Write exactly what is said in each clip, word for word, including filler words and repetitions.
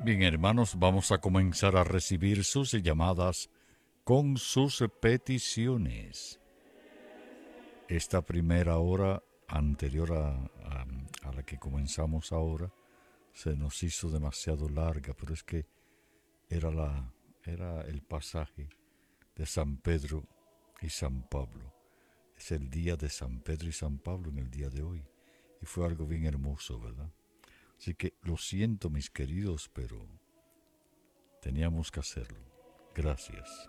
Bien, hermanos, vamos a comenzar a recibir sus llamadas con sus peticiones. Esta primera hora anterior a, a, a la que comenzamos ahora se nos hizo demasiado larga, pero es que era, la, era el pasaje de San Pedro y San Pablo. Es el día de San Pedro y San Pablo en el día de hoy. Y fue algo bien hermoso, ¿verdad? Así que lo siento, mis queridos, pero teníamos que hacerlo. Gracias.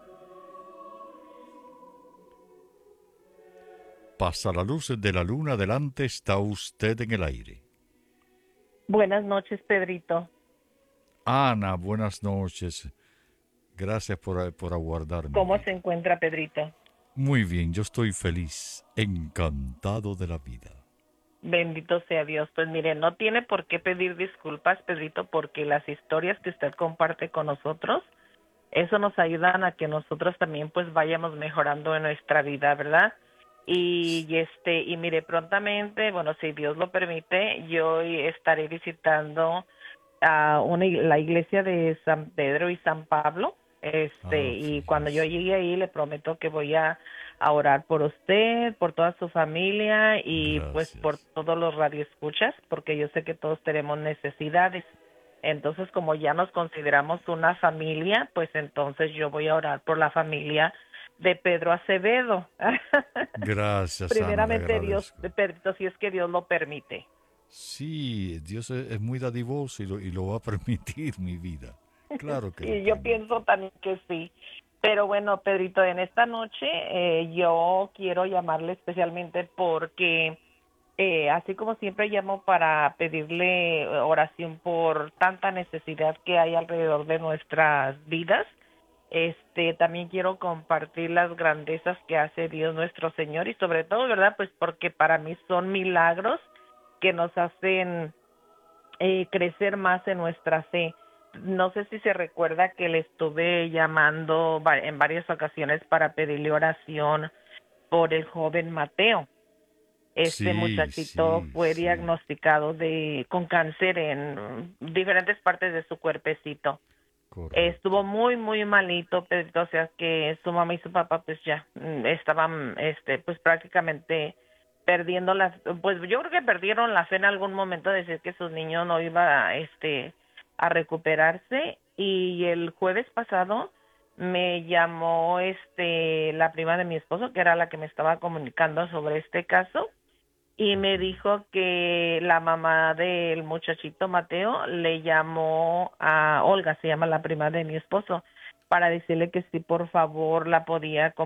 Pasa la luz de la luna, adelante está usted en el aire. Buenas noches, Pedrito. Ana, buenas noches. Gracias por, por aguardar mi ¿Cómo se vida. encuentra, Pedrito? Muy bien, yo estoy feliz, encantado de la vida. Bendito sea Dios. Pues mire, no tiene por qué pedir disculpas, Pedrito, porque las historias que usted comparte con nosotros, eso nos ayudan a que nosotros también pues vayamos mejorando en nuestra vida, ¿verdad? Y, y este, y mire, prontamente, bueno, si Dios lo permite, yo estaré visitando a una, ig- la iglesia de San Pedro y San Pablo, este, Ah, y cuando yo fíjese. llegue ahí le prometo que voy a, a orar por usted, por toda su familia y pues por Gracias. todos los radioescuchas, porque yo sé que todos tenemos necesidades. Entonces, como ya nos consideramos una familia, pues entonces yo voy a orar por la familia de Pedro Acevedo. Gracias, Ana, le Primeramente Dios, agradezco. Pedrito, si es que Dios lo permite. Sí, Dios es, es muy dadivoso y lo, y lo va a permitir mi vida. Claro que lo Sí, yo permite. pienso también que sí. Pero bueno, Pedrito, en esta noche eh, yo quiero llamarle especialmente porque eh, así como siempre llamo para pedirle oración por tanta necesidad que hay alrededor de nuestras vidas, este también quiero compartir las grandezas que hace Dios nuestro Señor y sobre todo, ¿verdad? Pues porque para mí son milagros que nos hacen eh, crecer más en nuestra fe. No sé si se recuerda que le estuve llamando va- en varias ocasiones para pedirle oración por el joven Mateo. Este Sí, muchachito sí, fue sí. diagnosticado de con cáncer en diferentes partes de su cuerpecito. Estuvo Correcto. muy muy malito, pero o sea que su mamá y su papá pues ya mm, estaban este pues prácticamente perdiendo las, pues yo creo que perdieron la fe en algún momento de decir que su niño no iba este a recuperarse. Y el jueves pasado me llamó este la prima de mi esposo, que era la que me estaba comunicando sobre este caso, y me Ujú. dijo que la mamá del muchachito Mateo le llamó a Olga, se llama la prima de mi esposo, para decirle que sí, por favor, la podía